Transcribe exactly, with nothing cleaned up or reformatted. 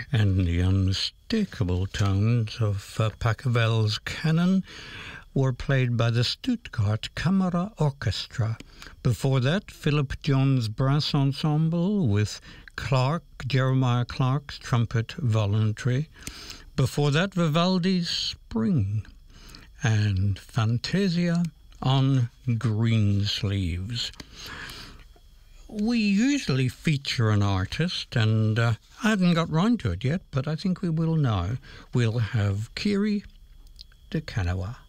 and the unmistakable tones of uh, Pachelbel's canon were played by the Stuttgart Kamera Orchestra. Before that, Philip John's Brass Ensemble with Clark, Jeremiah Clark's trumpet voluntary. Before that, Vivaldi's Spring and Fantasia on Greensleeves. We usually feature an artist, and uh, I haven't got round to it yet, but I think we will now. We'll have Kiri de Kanawa.